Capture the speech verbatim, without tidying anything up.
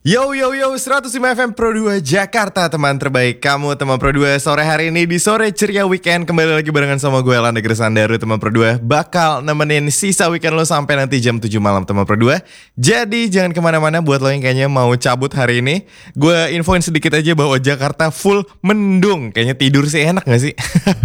Yo yo yo seratus lima F M Pro dua Jakarta, teman terbaik kamu teman Pro dua. Sore hari ini di sore ceria weekend kembali lagi barengan sama gue Landa Gersandaru teman Pro dua. Bakal nemenin sisa weekend lo sampai nanti jam tujuh malam teman Pro dua. Jadi jangan kemana-mana buat lo yang kayaknya mau cabut hari ini. Gue infoin sedikit aja bahwa Jakarta full mendung. Kayaknya tidur sih enak gak sih?